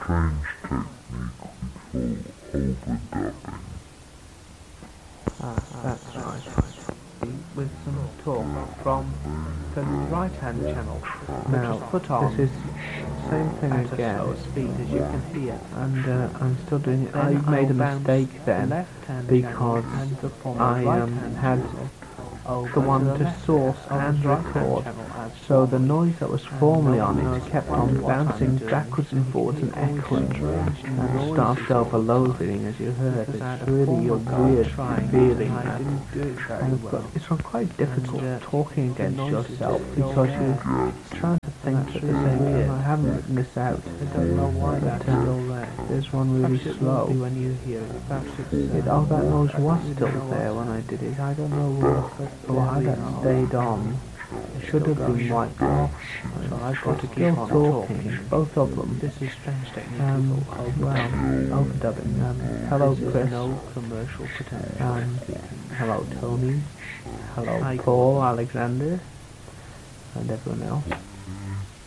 strange technique we call overdubbing. That's right. With some talk from the right-hand channel, Now, which is put on this is the same thing at again, a slower speed as you can hear. and I'm still doing it. Then I made a I'll bounce mistake the then, left-hand because channel and the from I the right-hand had channel over the one the to left source of and the right-hand record, channel as so the formerly. noise that was formerly on knows it kept what on I'm bouncing doing, backwards and forwards and always echoing, strange and started overloading, as you heard. Because I It's had a really a former weird trying feeling, and I that. didn't do it very And well. it's quite difficult And, talking the against noises yourself, are still because there. you're trying to think at the really same weird. time. I haven't written this out. I don't know why that's still there. There's one really Perhaps it slow. will be when you hear it. Perhaps it's That noise was we still don't know there what's when I did it. I don't know But why there that we are. stayed on. It should have been wiped off. So I've got to keep Still on talking, both of them. This is strange technique. Overdubbing. Hello, This is Chris. no commercial potential. Hello, Tony. Hello, Hi, Paul, Alexander, and everyone else.